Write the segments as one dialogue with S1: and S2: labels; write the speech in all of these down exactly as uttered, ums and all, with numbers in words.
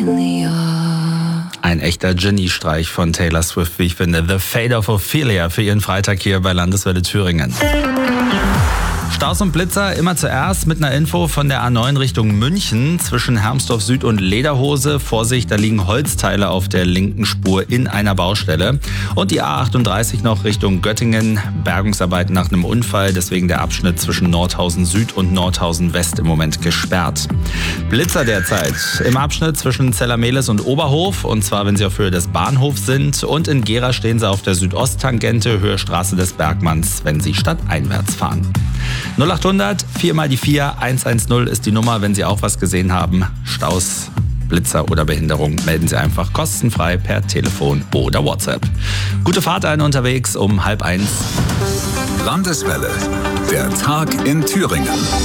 S1: Ein echter Geniestreich von Taylor Swift, wie ich finde. The Fate of Ophelia für ihren Freitag hier bei Landeswelle Thüringen. Staus und Blitzer immer zuerst mit einer Info von der A neun Richtung München zwischen Hermsdorf Süd und Lederhose. Vorsicht, da liegen Holzteile auf der linken Spur in einer Baustelle. Und die A achtunddreißig noch Richtung Göttingen. Bergungsarbeiten nach einem Unfall, deswegen der Abschnitt zwischen Nordhausen Süd und Nordhausen West im Moment gesperrt. Blitzer derzeit im Abschnitt zwischen Zellermehlis und Oberhof. Und zwar, wenn Sie auf Höhe des Bahnhofs sind. Und in Gera stehen Sie auf der Südosttangente, Höhe Straße des Bergmanns, wenn Sie stadteinwärts fahren. null achthundert, vier mal die vier, hundertzehn ist die Nummer, wenn Sie auch was gesehen haben. Staus, Blitzer oder Behinderung, melden Sie einfach kostenfrei per Telefon oder WhatsApp. Gute Fahrt ein unterwegs um halb eins.
S2: Landeswelle, der Tag in Thüringen.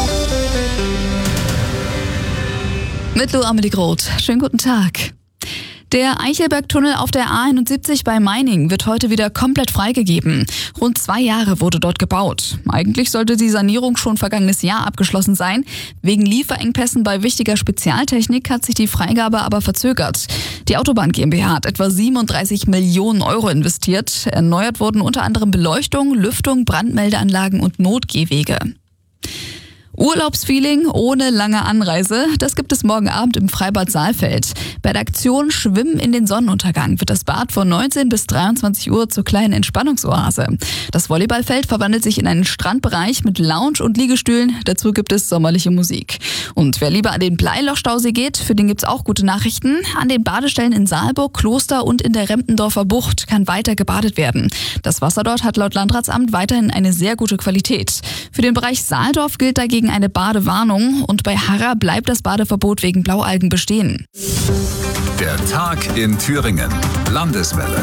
S3: Mit Lou Amelie Groth. Schönen guten Tag. Der Eichelbergtunnel auf der A einundsiebzig bei Meiningen wird heute wieder komplett freigegeben. Rund zwei Jahre wurde dort gebaut. Eigentlich sollte die Sanierung schon vergangenes Jahr abgeschlossen sein. Wegen Lieferengpässen bei wichtiger Spezialtechnik hat sich die Freigabe aber verzögert. Die Autobahn GmbH hat etwa siebenunddreißig Millionen Euro investiert. Erneuert wurden unter anderem Beleuchtung, Lüftung, Brandmeldeanlagen und Notgehwege. Urlaubsfeeling ohne lange Anreise, das gibt es morgen Abend im Freibad Saalfeld. Bei der Aktion Schwimmen in den Sonnenuntergang wird das Bad von neunzehn bis dreiundzwanzig Uhr zur kleinen Entspannungsoase. Das Volleyballfeld verwandelt sich in einen Strandbereich mit Lounge und Liegestühlen. Dazu gibt es sommerliche Musik. Und wer lieber an den Bleilochstausee geht, für den gibt's auch gute Nachrichten. An den Badestellen in Saalburg, Kloster und in der Rempendorfer Bucht kann weiter gebadet werden. Das Wasser dort hat laut Landratsamt weiterhin eine sehr gute Qualität. Für den Bereich Saaldorf gilt dagegen eine Badewarnung und bei Harra bleibt das Badeverbot wegen Blaualgen bestehen.
S2: Der Tag in Thüringen. Landeswelle.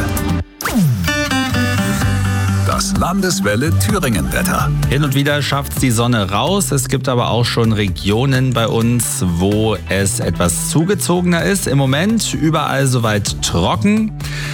S2: Das Landeswelle Thüringen-Wetter.
S1: Hin und wieder schafft die Sonne raus. Es gibt aber auch schon Regionen bei uns, wo es etwas zugezogener ist. Im Moment überall soweit trocken.